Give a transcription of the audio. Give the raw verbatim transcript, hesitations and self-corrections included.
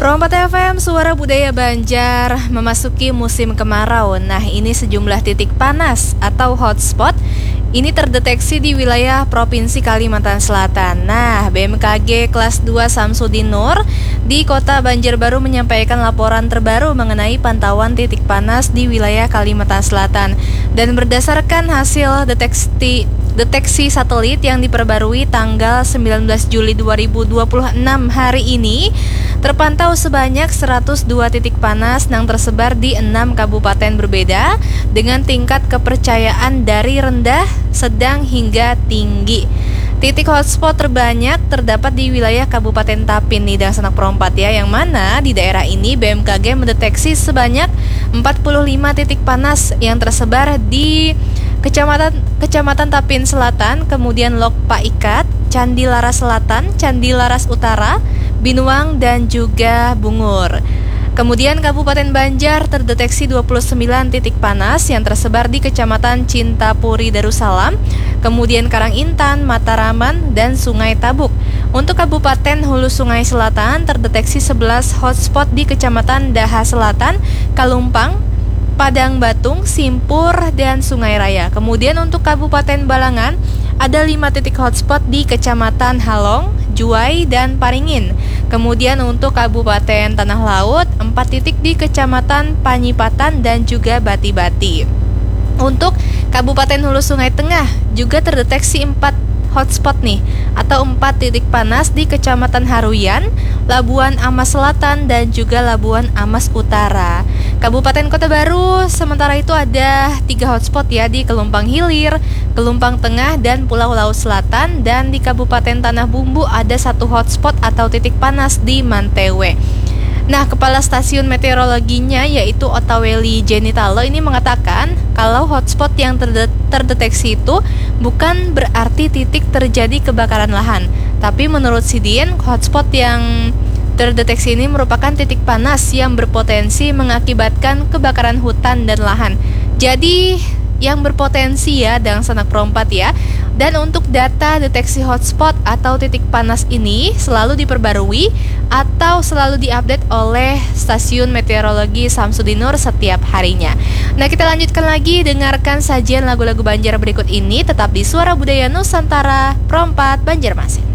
Rompat F M, Suara Budaya Banjar, memasuki musim kemarau. Nah, ini sejumlah titik panas atau hotspot ini terdeteksi di wilayah Provinsi Kalimantan Selatan. Nah, B M K G kelas dua Samsudin Nur di Kota Banjarbaru menyampaikan laporan terbaru mengenai pantauan titik panas di wilayah Kalimantan Selatan. Dan berdasarkan hasil deteksi deteksi satelit yang diperbarui tanggal sembilan belas Juli dua ribu dua puluh enam hari ini, terpantau sebanyak seratus dua titik panas yang tersebar di enam kabupaten berbeda dengan tingkat kepercayaan dari rendah, sedang hingga tinggi. Titik hotspot terbanyak terdapat di wilayah Kabupaten Tapin nih dan Sanak Perompat ya, yang mana di daerah ini B M K G mendeteksi sebanyak empat puluh lima titik panas yang tersebar di Kecamatan Kecamatan Tapin Selatan, kemudian Lok Paikat, Candi Laras Selatan, Candi Laras Utara, Binuang dan juga Bungur. Kemudian Kabupaten Banjar terdeteksi dua puluh sembilan titik panas yang tersebar di Kecamatan Cintapuri Darussalam, kemudian Karangintan, Mataraman, dan Sungai Tabuk. Untuk Kabupaten Hulu Sungai Selatan terdeteksi sebelas hotspot di Kecamatan Daha Selatan, Kalumpang, Padang Batung, Simpur, dan Sungai Raya. Kemudian untuk Kabupaten Balangan ada lima titik hotspot di Kecamatan Halong, Juwai, dan Paringin. Kemudian untuk Kabupaten Tanah Laut empat titik di Kecamatan Panyipatan dan juga Bati-Bati. Untuk Kabupaten Hulu Sungai Tengah juga terdeteksi empat hotspot nih atau empat titik panas di Kecamatan Haruyan, Labuan Amas Selatan, dan juga Labuan Amas Utara. Kabupaten Kota Baru sementara itu ada tiga hotspot ya di Kelumpang Hilir, Kelumpang Tengah, dan Pulau Laut Selatan. Dan di Kabupaten Tanah Bumbu ada satu hotspot atau titik panas di Mantewe. Nah, Kepala Stasiun Meteorologinya yaitu Otaweli Jenitalo ini mengatakan kalau hotspot yang terde- terdeteksi itu bukan berarti titik terjadi kebakaran lahan. Tapi menurut Sidin, hotspot yang terdeteksi ini merupakan titik panas yang berpotensi mengakibatkan kebakaran hutan dan lahan. Jadi yang berpotensi ya dan Sanak Perompat ya. Dan untuk data deteksi hotspot atau titik panas ini selalu diperbarui atau selalu diupdate oleh Stasiun Meteorologi Samsudin Nur setiap harinya. Nah, kita lanjutkan lagi, dengarkan sajian lagu-lagu Banjar berikut ini tetap di Suara Budaya Nusantara Perompat Banjarmasin.